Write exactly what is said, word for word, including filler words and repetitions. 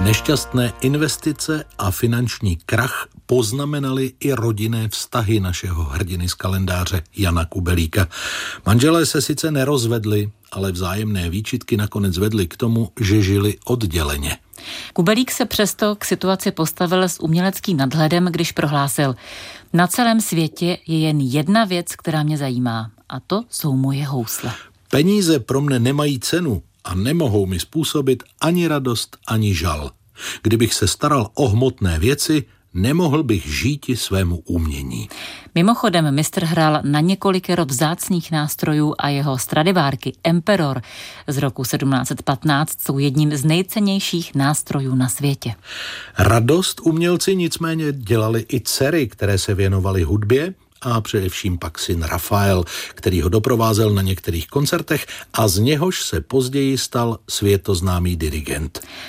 Nešťastné investice a finanční krach poznamenaly i rodinné vztahy našeho hrdiny z kalendáře Jana Kubelíka. Manželé se sice nerozvedli, ale vzájemné výčitky nakonec vedly k tomu, že žili odděleně. Kubelík se přesto k situaci postavil s uměleckým nadhledem, když prohlásil: na celém světě je jen jedna věc, která mě zajímá, a to jsou moje housle. Peníze pro mne nemají cenu a nemohou mi způsobit ani radost, ani žal. Kdybych se staral o hmotné věci, nemohl bych žíti svému umění. Mimochodem, mistr hrál na několikero vzácných nástrojů a jeho Stradivárky Emperor z roku sedmnáct patnáct jsou jedním z nejcennějších nástrojů na světě. Radost umělci nicméně dělali i dcery, které se věnovaly hudbě, a především pak syn Rafael, který ho doprovázel na některých koncertech a z něhož se později stal světoznámý dirigent.